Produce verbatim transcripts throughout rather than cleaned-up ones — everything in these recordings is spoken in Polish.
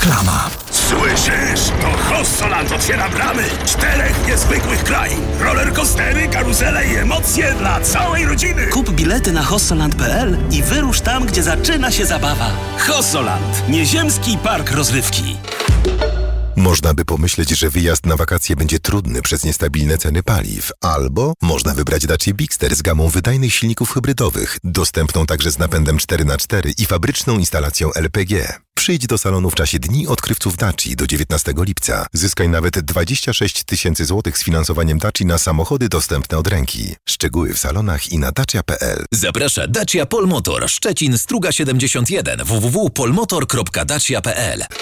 Reklama. Słyszysz? To Hossoland otwiera bramy czterech niezwykłych krain. Rollercoastery, karuzele i emocje dla całej rodziny. Kup bilety na hossoland kropka p l i wyrusz tam, gdzie zaczyna się zabawa. Hossoland. Nieziemski park rozrywki. Można by pomyśleć, że wyjazd na wakacje będzie trudny przez niestabilne ceny paliw, albo można wybrać Dacia Bigster z gamą wydajnych silników hybrydowych, dostępną także z napędem cztery na cztery i fabryczną instalacją L P G. Przyjdź do salonu w czasie Dni Odkrywców Daci do dziewiętnastego lipca. Zyskaj nawet dwadzieścia sześć tysięcy złotych z finansowaniem Daci na samochody dostępne od ręki. Szczegóły w salonach i na dacia kropka p l. Zaprasza Dacia Polmotor, Szczecin, Struga siedemdziesiąt jeden, w w w kropka polmotor kropka dacia kropka p l.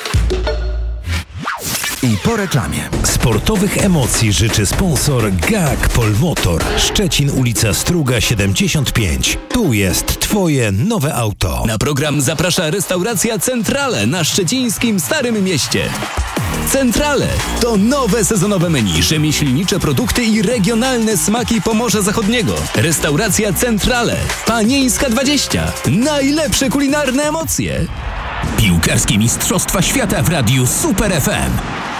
I po reklamie. Sportowych emocji życzy sponsor G A K Polmotor. Szczecin, ulica Struga siedemdziesiąt pięć. Tu jest Twoje nowe auto. Na program zaprasza restauracja Centrale na szczecińskim Starym Mieście. Centrale to nowe sezonowe menu, rzemieślnicze produkty i regionalne smaki Pomorza Zachodniego. Restauracja Centrale. Panieńska dwadzieścia. Najlepsze kulinarne emocje. Piłkarskie Mistrzostwa Świata w Radiu Super F M.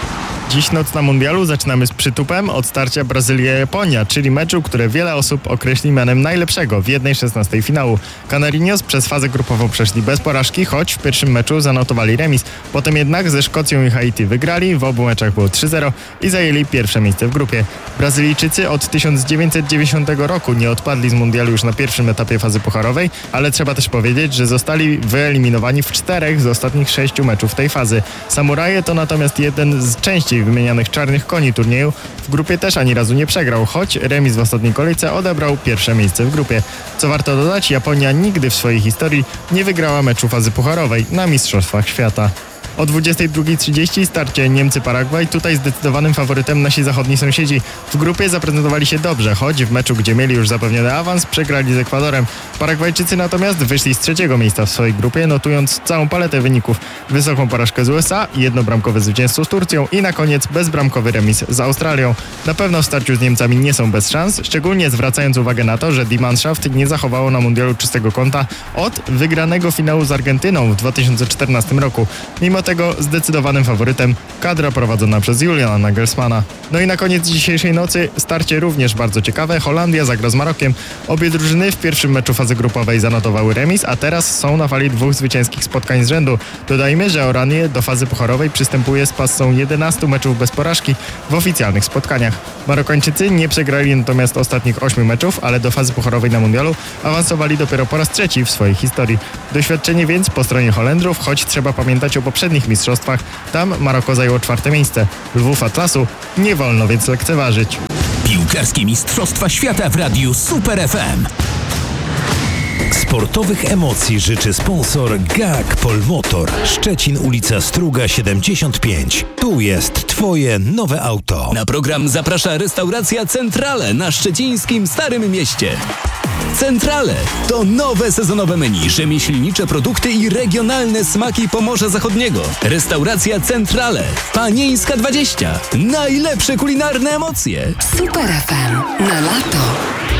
Dziś noc na mundialu zaczynamy z przytupem od starcia Brazylia-Japonia, czyli meczu, które wiele osób określi mianem najlepszego w jednej szesnastej finału. Canarinos przez fazę grupową przeszli bez porażki, choć w pierwszym meczu zanotowali remis. Potem jednak ze Szkocją i Haiti wygrali, w obu meczach było trzy zero i zajęli pierwsze miejsce w grupie. Brazylijczycy od tysiąc dziewięćset dziewięćdziesiątego roku nie odpadli z mundialu już na pierwszym etapie fazy pucharowej, ale trzeba też powiedzieć, że zostali wyeliminowani w czterech z ostatnich sześciu meczów tej fazy. Samuraje to natomiast jeden z częściej wymienianych czarnych koni turnieju. W grupie też ani razu nie przegrał, choć remis w ostatniej kolejce odebrał pierwsze miejsce w grupie. Co warto dodać, Japonia nigdy w swojej historii nie wygrała meczu fazy pucharowej na Mistrzostwach Świata. O dwudziestej drugiej trzydzieści starcie Niemcy-Paragwaj. Tutaj zdecydowanym faworytem nasi zachodni sąsiedzi. W grupie zaprezentowali się dobrze, choć w meczu, gdzie mieli już zapewniony awans, przegrali z Ekwadorem. Paragwajczycy natomiast wyszli z trzeciego miejsca w swojej grupie, notując całą paletę wyników. Wysoką porażkę z U S A, jednobramkowe zwycięstwo z Turcją i na koniec bezbramkowy remis z Australią. Na pewno w starciu z Niemcami nie są bez szans, szczególnie zwracając uwagę na to, że Die Mannschaft nie zachowało na mundialu czystego konta od wygranego finału z Argentyną w dwa tysiące czternastym roku. Mimo tego zdecydowanym faworytem kadra prowadzona przez Juliana Nagelsmana. No i na koniec dzisiejszej nocy starcie również bardzo ciekawe. Holandia zagra z Marokiem. Obie drużyny w pierwszym meczu fazy grupowej zanotowały remis, a teraz są na fali dwóch zwycięskich spotkań z rzędu. Dodajmy, że Oranie do fazy pucharowej przystępuje z passą jedenastu meczów bez porażki w oficjalnych spotkaniach. Marokańczycy nie przegrali natomiast ostatnich ośmiu meczów, ale do fazy pucharowej na mundialu awansowali dopiero po raz trzeci w swojej historii. Doświadczenie więc po stronie Holendrów, choć trzeba pamiętać o poprzednich mistrzostwach. Tam Maroko zajęło czwarte miejsce. Lwów Atlasu nie wolno więc lekceważyć. Piłkarskie Mistrzostwa Świata w Radiu Super F M. Sportowych emocji życzy sponsor G A K Polmotor. Szczecin, ulica Struga siedemdziesiąt pięć. Tu jest Twoje nowe auto. Na program zaprasza restauracja Centrale na szczecińskim Starym Mieście. Centrale to nowe sezonowe menu, rzemieślnicze produkty i regionalne smaki Pomorza Zachodniego. Restauracja Centrale. Panieńska dwadzieścia. Najlepsze kulinarne emocje. Super F M na lato.